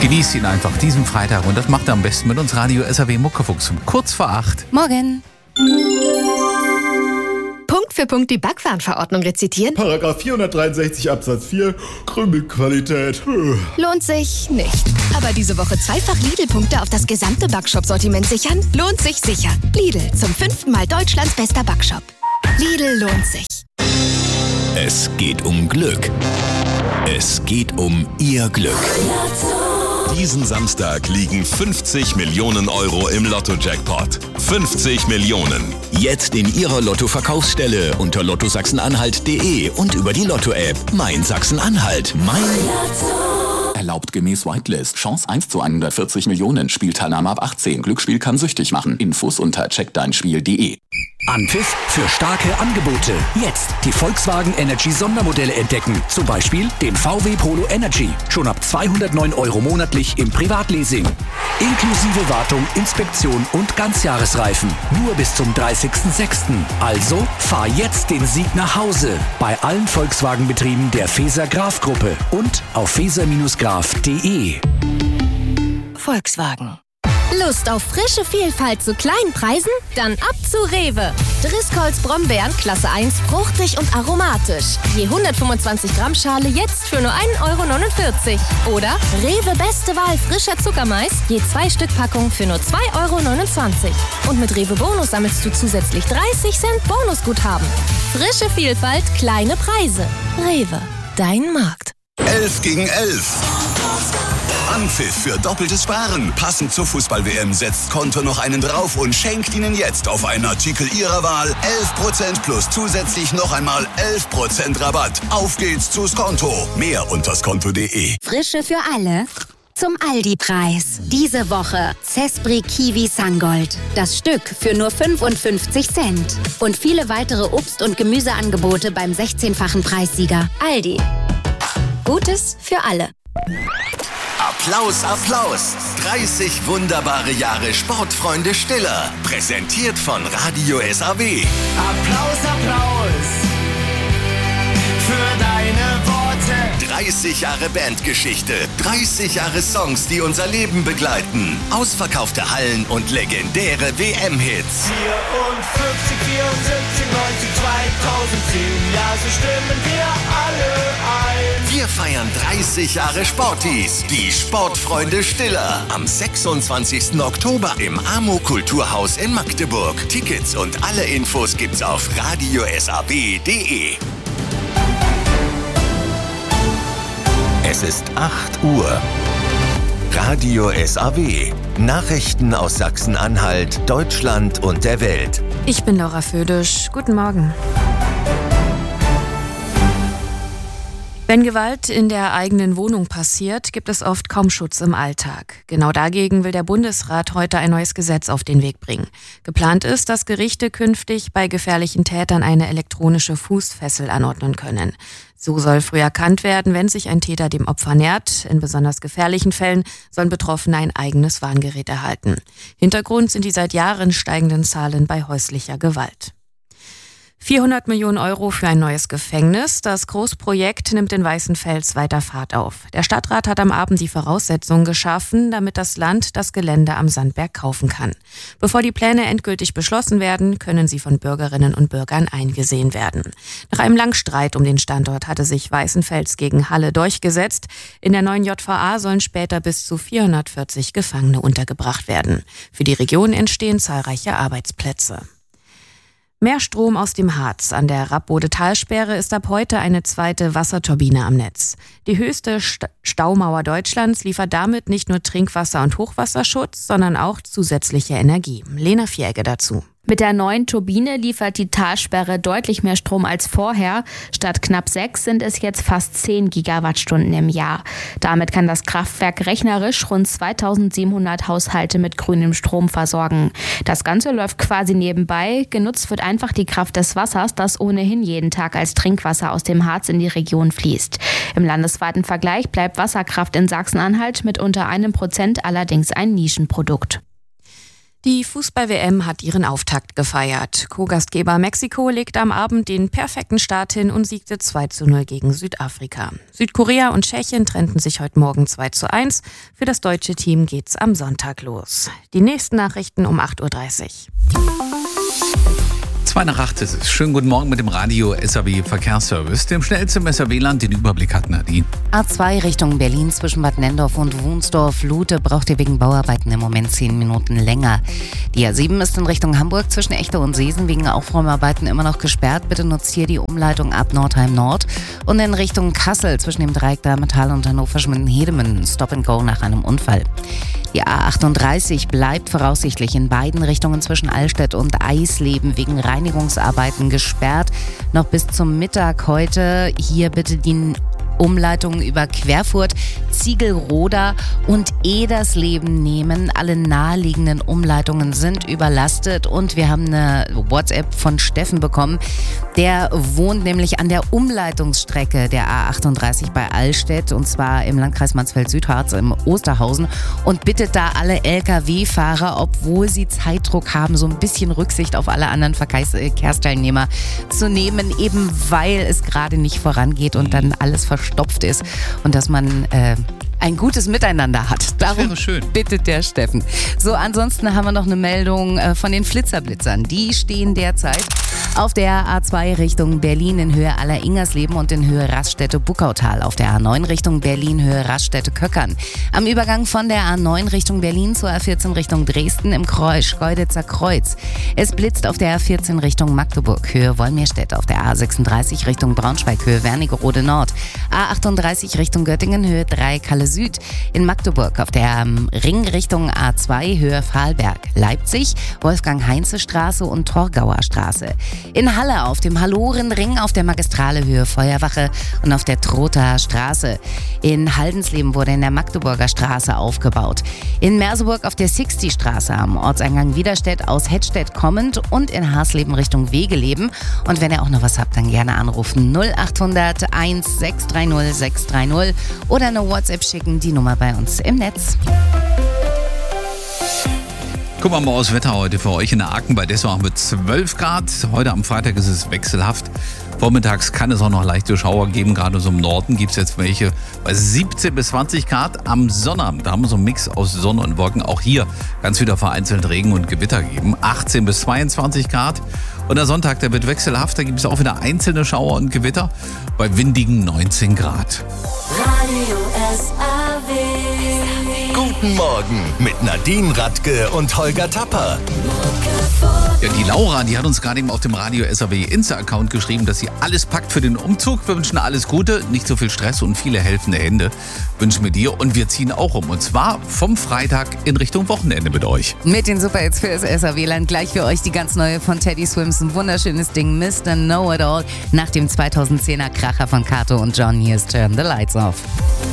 Genießt ihn einfach diesen Freitag und das macht er am besten mit uns Radio SAW Muckefuchs um kurz vor 8. Morgen. Punkt für Punkt die Backwarenverordnung rezitieren? Paragraph 463 Absatz 4, Krümelqualität. Lohnt sich nicht. Aber diese Woche zweifach Lidl-Punkte auf das gesamte Backshop-Sortiment sichern? Lohnt sich sicher. Lidl, zum 5. Mal Deutschlands bester Backshop. Lidl lohnt sich. Es geht um Glück. Es geht um Ihr Glück. Diesen Samstag liegen 50 Millionen Euro im Lotto-Jackpot. 50 Millionen. Jetzt in Ihrer Lotto-Verkaufsstelle unter lottosachsen-anhalt.de und über die Lotto-App Mein Sachsen-Anhalt. Mein Lotto. Erlaubt gemäß Whitelist. Chance 1 zu 140 Millionen. Spielteilnahme ab 18. Glücksspiel kann süchtig machen. Infos unter checkdeinspiel.de. Anpfiff für starke Angebote. Jetzt die Volkswagen Energy Sondermodelle entdecken. Zum Beispiel den VW Polo Energy. Schon ab 209 € monatlich im Privatleasing. Inklusive Wartung, Inspektion und Ganzjahresreifen. Nur bis zum 30.06. Also fahr jetzt den Sieg nach Hause. Bei allen Volkswagen-Betrieben der Feser-Graf-Gruppe und auf feser-graf.de. Volkswagen. Lust auf frische Vielfalt zu kleinen Preisen? Dann ab zu Rewe. Driscolls Brombeeren Klasse 1, fruchtig und aromatisch. Je 125 Gramm Schale jetzt für nur 1,49 €. Oder Rewe Beste Wahl frischer Zuckermais, je 2 Stück Packung für nur 2,29 €. Und mit Rewe Bonus sammelst du zusätzlich 30 Cent Bonusguthaben. Frische Vielfalt, kleine Preise. Rewe, dein Markt. 11 gegen 11. Anpfiff für doppeltes Sparen. Passend zur Fußball-WM setzt Konto noch einen drauf und schenkt Ihnen jetzt auf einen Artikel Ihrer Wahl 11% plus zusätzlich noch einmal 11% Rabatt. Auf geht's zu Skonto. Mehr unter skonto.de. Frische für alle. Zum Aldi-Preis. Diese Woche Cespri Kiwi Sungold. Das Stück für nur 55 Cent. Und viele weitere Obst- und Gemüseangebote beim 16-fachen Preissieger. Aldi. Gutes für alle. Applaus, Applaus! 30 wunderbare Jahre Sportfreunde Stiller. Präsentiert von Radio SAW. Applaus, Applaus für deine Worte. 30 Jahre Bandgeschichte, 30 Jahre Songs, die unser Leben begleiten. Ausverkaufte Hallen und legendäre WM-Hits. 54, 74, 90, 2010, ja, so stimmen wir alle ein. Wir feiern 30 Jahre Sportis, die Sportfreunde Stiller. Am 26. Oktober im Amo Kulturhaus in Magdeburg. Tickets und alle Infos gibt's auf radiosaw.de. Es ist 8 Uhr. Radio SAW. Nachrichten aus Sachsen-Anhalt, Deutschland und der Welt. Ich bin Laura Födisch. Guten Morgen. Wenn Gewalt in der eigenen Wohnung passiert, gibt es oft kaum Schutz im Alltag. Genau dagegen will der Bundesrat heute ein neues Gesetz auf den Weg bringen. Geplant ist, dass Gerichte künftig bei gefährlichen Tätern eine elektronische Fußfessel anordnen können. So soll früh erkannt werden, wenn sich ein Täter dem Opfer nähert. In besonders gefährlichen Fällen sollen Betroffene ein eigenes Warngerät erhalten. Hintergrund sind die seit Jahren steigenden Zahlen bei häuslicher Gewalt. 400 Millionen € für ein neues Gefängnis. Das Großprojekt nimmt in Weißenfels weiter Fahrt auf. Der Stadtrat hat am Abend die Voraussetzungen geschaffen, damit das Land das Gelände am Sandberg kaufen kann. Bevor die Pläne endgültig beschlossen werden, können sie von Bürgerinnen und Bürgern eingesehen werden. Nach einem langen Streit um den Standort hatte sich Weißenfels gegen Halle durchgesetzt. In der neuen JVA sollen später bis zu 440 Gefangene untergebracht werden. Für die Region entstehen zahlreiche Arbeitsplätze. Mehr Strom aus dem Harz. An der Rappbode-Talsperre ist ab heute eine zweite Wasserturbine am Netz. Die höchste Staumauer Deutschlands liefert damit nicht nur Trinkwasser- und Hochwasserschutz, sondern auch zusätzliche Energie. Lena Vieregge dazu. Mit der neuen Turbine liefert die Talsperre deutlich mehr Strom als vorher. Statt knapp 6 sind es jetzt fast 10 Gigawattstunden im Jahr. Damit kann das Kraftwerk rechnerisch rund 2700 Haushalte mit grünem Strom versorgen. Das Ganze läuft quasi nebenbei. Genutzt wird einfach die Kraft des Wassers, das ohnehin jeden Tag als Trinkwasser aus dem Harz in die Region fließt. Im landesweiten Vergleich bleibt Wasserkraft in Sachsen-Anhalt mit unter 1% allerdings ein Nischenprodukt. Die Fußball-WM hat ihren Auftakt gefeiert. Co-Gastgeber Mexiko legte am Abend den perfekten Start hin und siegte 2:0 gegen Südafrika. Südkorea und Tschechien trennten sich heute Morgen 2:1. Für das deutsche Team geht's am Sonntag los. Die nächsten Nachrichten um 8:30 Uhr. 7:02 ist es. Schönen guten Morgen mit dem Radio SAW Verkehrsservice. Dem schnellsten im SAW-Land den Überblick hat Nadine. A2 Richtung Berlin zwischen Bad Nenndorf und Wunsdorf-Lute braucht ihr wegen Bauarbeiten im Moment 10 Minuten länger. Die A7 ist in Richtung Hamburg zwischen Echte und Seesen wegen Aufräumarbeiten immer noch gesperrt. Bitte nutzt hier die Umleitung ab Nordheim Nord. Und in Richtung Kassel zwischen dem Dreieck Darmtal und Hannover-Schmitten-Hedemünden Stop and Go nach einem Unfall. Die A38 bleibt voraussichtlich in beiden Richtungen zwischen Allstedt und Eisleben wegen Reinigungsarbeiten gesperrt. Noch bis zum Mittag heute. Hier bitte die Umleitungen über Querfurt, Ziegelroda und Edersleben nehmen. Alle naheliegenden Umleitungen sind überlastet und wir haben eine WhatsApp von Steffen bekommen. Der wohnt nämlich an der Umleitungsstrecke der A38 bei Allstedt und zwar im Landkreis Mansfeld-Südharz im Osterhausen und bittet da alle Lkw-Fahrer, obwohl sie Zeitdruck haben, so ein bisschen Rücksicht auf alle anderen Verkehrsteilnehmer zu nehmen, eben weil es gerade nicht vorangeht und dann alles verstopft ist und dass man ein gutes Miteinander hat. Darum bittet der Steffen. So, ansonsten haben wir noch eine Meldung von den Flitzerblitzern. Die stehen derzeit auf der A2 Richtung Berlin in Höhe Aller-Ingersleben und in Höhe Raststätte-Buckautal. Auf der A9 Richtung Berlin Höhe Raststätte-Köckern. Am Übergang von der A9 Richtung Berlin zur A14 Richtung Dresden im Schkeuditzer Kreuz. Es blitzt auf der A14 Richtung Magdeburg Höhe Wolmirstedt. Auf der A36 Richtung Braunschweig Höhe Wernigerode Nord. A38 Richtung Göttingen Höhe 3 Kalle Süd. In Magdeburg auf der Ring Richtung A2 Höhe Fahlberg. Leipzig Wolfgang-Heinze-Straße und Torgauer Straße. In Halle auf dem Hallorenring auf der Magistrale Höhe Feuerwache und auf der Trothaer Straße. In Haldensleben wurde in der Magdeburger Straße aufgebaut. In Merseburg auf der Sixty-Straße am Ortseingang Widerstedt aus Hettstedt kommend und in Hasleben Richtung Wegeleben. Und wenn ihr auch noch was habt, dann gerne anrufen 0800 1630 630 oder eine WhatsApp schicken, die Nummer bei uns im Netz. Gucken wir mal aufs Wetter heute für euch in der Aachen. Bei Dessau haben wir 12 Grad. Heute am Freitag ist es wechselhaft. Vormittags kann es auch noch leichte Schauer geben. Gerade so im Norden gibt es jetzt welche bei 17 bis 20 Grad. Am Sonnabend, da haben wir so einen Mix aus Sonne und Wolken. Auch hier kann es wieder vereinzelt Regen und Gewitter geben. 18 bis 22 Grad. Und der Sonntag, der wird wechselhaft. Da gibt es auch wieder einzelne Schauer und Gewitter bei windigen 19 Grad. Radio SAW. Guten Morgen mit Nadine Radke und Holger Tapper. Ja, die Laura, die hat uns gerade eben auf dem Radio SAW Insta-Account geschrieben, dass sie alles packt für den Umzug. Wir wünschen alles Gute, nicht so viel Stress und viele helfende Hände wünschen wir dir. Und wir ziehen auch um. Und zwar vom Freitag in Richtung Wochenende mit euch. Mit den Super-Hits für das SAW-Land. Gleich für euch die ganz neue von Teddy Swims. Ein wunderschönes Ding, Mr. Know-It-All. Nach dem 2010er Kracher von Kato und John. Here's Turn the Lights Off.